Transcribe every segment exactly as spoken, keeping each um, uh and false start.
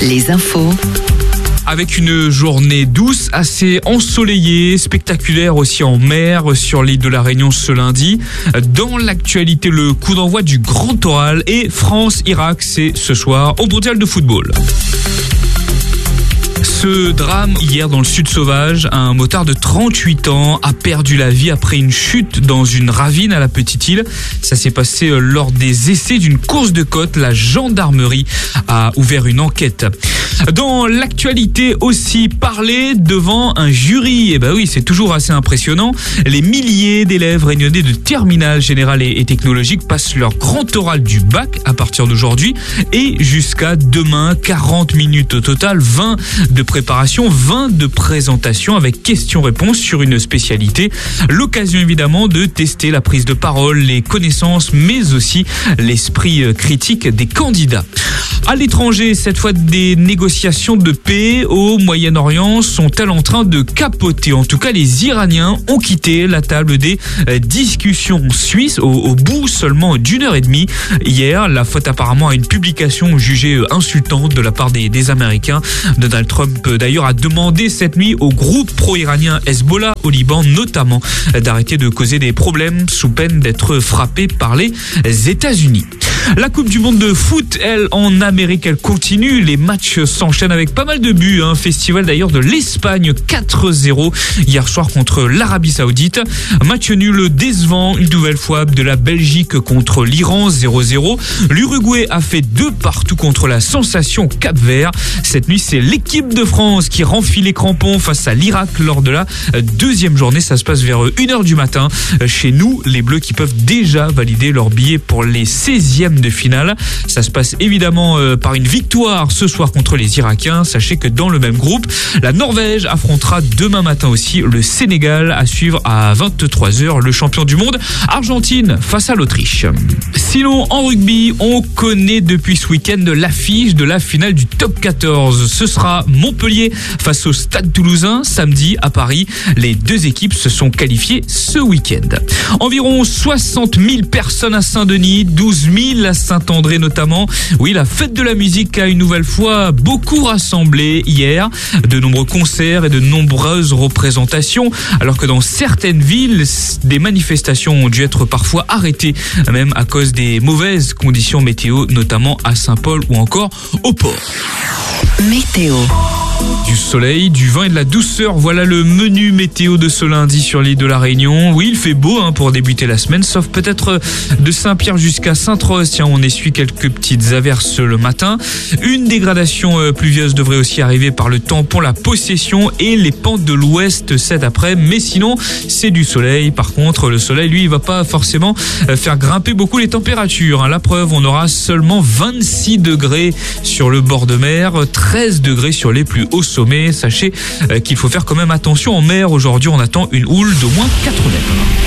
les infos. Avec une journée douce, assez ensoleillée, spectaculaire aussi en mer sur l'île de la Réunion ce lundi. Dans l'actualité, le coup d'envoi du Grand Oral et France-Irak, c'est ce soir au Mondial de football. Ce drame hier dans le Sud Sauvage, un motard de trente-huit ans a perdu la vie après une chute dans une ravine à la Petite Île. Ça s'est passé lors des essais d'une course de côte. La gendarmerie a ouvert une enquête. Dans l'actualité aussi, parler devant un jury. Eh ben oui, c'est toujours assez impressionnant. Les milliers d'élèves réunionnais de terminale générale et technologique passent leur grand oral du bac à partir d'aujourd'hui et jusqu'à demain. quarante minutes au total, vingt de préparation, vingt de présentation avec questions-réponses sur une spécialité. L'occasion évidemment de tester la prise de parole, les connaissances, mais aussi l'esprit critique des candidats. À l'étranger, cette fois, des négociations de paix au Moyen-Orient sont-elles en train de capoter? En tout cas, les Iraniens ont quitté la table des discussions suisses au, au bout seulement d'une heure et demie. Hier, la faute apparemment à une publication jugée insultante de la part des, des Américains. Donald Trump, d'ailleurs, a demandé cette nuit au groupe pro-iranien Hezbollah au Liban, notamment, d'arrêter de causer des problèmes sous peine d'être frappé par les États-Unis. La Coupe du Monde de foot, elle, en Amérique, elle continue. Les matchs s'enchaînent avec pas mal de buts. Un festival d'ailleurs de l'Espagne, quatre zéro hier soir contre l'Arabie Saoudite. Match nul décevant une nouvelle fois de la Belgique contre l'Iran, zéro zéro. L'Uruguay a fait deux partout contre la sensation Cap-Vert. Cette nuit, c'est l'équipe de France qui renfile les crampons face à l'Irak lors de la deuxième journée. Ça se passe vers une heure du matin. Chez nous, les Bleus qui peuvent déjà valider leur billet pour les seizièmes de finale. Ça se passe évidemment euh, par une victoire ce soir contre les Irakiens. Sachez que dans le même groupe, la Norvège affrontera demain matin aussi le Sénégal, à suivre à vingt-trois heures le champion du monde Argentine face à l'Autriche. Sinon, en rugby, on connaît depuis ce week-end l'affiche de la finale du top quatorze. Ce sera Montpellier face au Stade Toulousain samedi à Paris. Les deux équipes se sont qualifiées ce week-end. Environ soixante mille personnes à Saint-Denis, douze mille à Saint-André notamment. Oui, la fête de la musique a une nouvelle fois beaucoup rassemblé hier. De nombreux concerts et de nombreuses représentations. Alors que dans certaines villes, des manifestations ont dû être parfois arrêtées, même à cause des mauvaises conditions météo, notamment à Saint-Paul ou encore au port. Météo. Du soleil, du vent et de la douceur, voilà le menu météo de ce lundi sur l'île de la Réunion. Oui, il fait beau hein, pour débuter la semaine, sauf peut-être de Saint-Pierre jusqu'à Sainte-Rose. Tiens, on essuie quelques petites averses le matin. Une dégradation pluvieuse devrait aussi arriver par le temps pour la possession et les pentes de l'ouest cet après. Mais sinon, c'est du soleil. Par contre, le soleil, lui, il va pas forcément faire grimper beaucoup les températures. La preuve, on aura seulement vingt-six degrés sur le bord de mer, treize degrés sur les plus hauts sommets. Sachez qu'il faut faire quand même attention en mer. Aujourd'hui, on attend une houle d'au moins quatre mètres.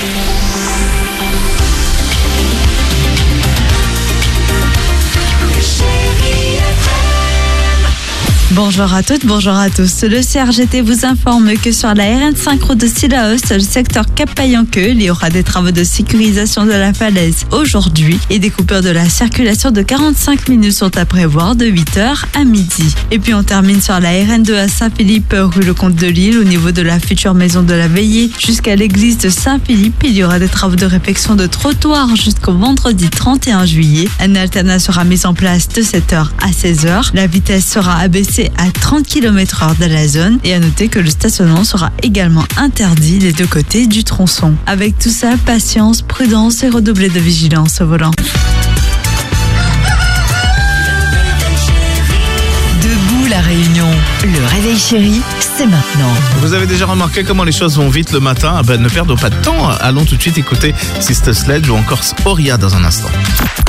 Bonjour à toutes, bonjour à tous. Le C R G T vous informe que sur la R N cinq route de Sillaos, le secteur Cap-Payanqueux, il y aura des travaux de sécurisation de la falaise aujourd'hui et des coupures de la circulation de quarante-cinq minutes sont à prévoir de huit heures à midi. Et puis on termine sur la R N deux à Saint-Philippe, rue Le Comte de Lille, au niveau de la future maison de la Veillée jusqu'à l'église de Saint-Philippe. Il y aura des travaux de réfection de trottoir jusqu'au vendredi trente et un juillet. Un alternat sera mis en place de sept heures à seize heures. La vitesse sera abaissée à trente kilomètres heure de la zone et à noter que le stationnement sera également interdit des deux côtés du tronçon. Avec tout ça, patience, prudence et redoubler de vigilance au volant. Debout la Réunion, le réveil chéri, c'est maintenant. Vous avez déjà remarqué comment les choses vont vite le matin? Ben, ne perdons pas de temps, allons tout de suite écouter Sister Sledge ou encore Oria dans un instant.